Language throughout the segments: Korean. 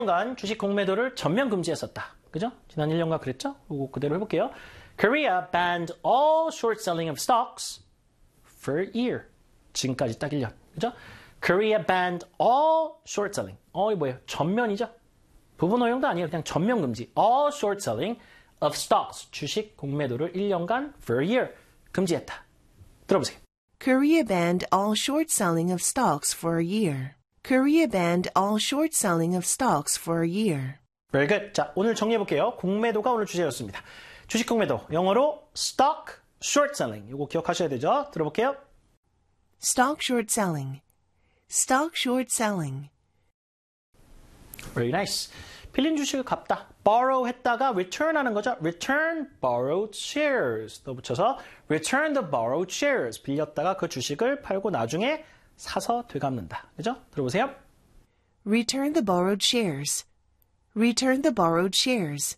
1년간 주식 공매도를 전면 금지했었다. 그죠? 지난 1년간 그랬죠? 이거 그대로 해볼게요. Korea banned all short selling of stocks for a year. 지금까지 딱 1년. 그죠? Korea banned all short selling. 이 뭐예요? 전면이죠? 부분 허용도 아니에요. 그냥 전면 금지. All short selling of stocks. 주식 공매도를 1년간 for a year. 금지했다. 들어보세요. Korea banned all short selling of stocks for a year. Korea banned all short selling of stocks for a year. Very good. 자, 오늘 정리해볼게요. 공매도가 오늘 주제였습니다. 주식 공매도, 영어로 stock short selling. 이거 기억하셔야 되죠? 들어볼게요. Stock short selling. Stock short selling. Very nice. 빌린 주식을 갚다. borrow 했다가 return 하는 거죠. return borrowed shares. 또 붙여서 return the borrowed shares. 빌렸다가 그 주식을 팔고 나중에 사서 되갚는다. 그죠? 들어보세요. Return the borrowed shares. Return the borrowed shares.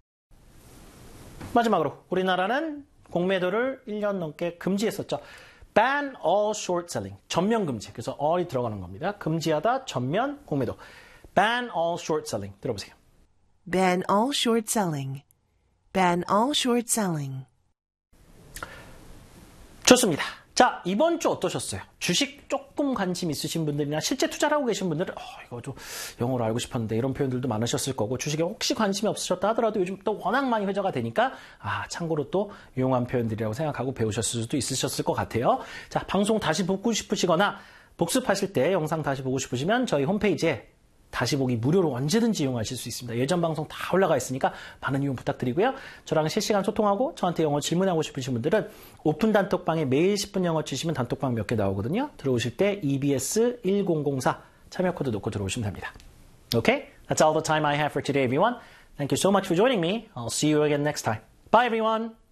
마지막으로 우리나라는 공매도를 1년 넘게 금지했었죠. ban all short selling. 전면 금지. 그래서 all이 들어가는 겁니다. 금지하다 전면 공매도. ban all short selling. 들어보세요. Ban all short selling. Ban all short selling. 좋습니다. 자, 이번 주 어떠셨어요? 주식 조금 관심 있으신 분들이나 실제 투자를 하고 계신 분들은 이거 좀 영어로 알고 싶었는데 이런 표현들도 많으셨을 거고 주식에 혹시 관심이 없으셨다 하더라도 요즘 또 워낙 많이 회자가 되니까 참고로 또 유용한 표현들이라고 생각하고 배우셨을 수도 있으셨을 것 같아요. 자, 방송 다시 보고 싶으시거나 복습하실 때 영상 다시 보고 싶으시면 저희 홈페이지에 다시 보기 무료로 언제든지 이용하실 수 있습니다. 예전 방송 다 올라가 있으니까 많은 이용 부탁드리고요. 저랑 실시간 소통하고 저한테 영어 질문하고 싶으신 분들은 오픈 단톡방에 매일 10분 영어 치시면 단톡방 몇 개 나오거든요. 들어오실 때 EBS 1004 참여 코드 넣고 들어오시면 됩니다. Okay? That's all the time I have for today, everyone. Thank you so much for joining me. I'll see you again next time. Bye, everyone.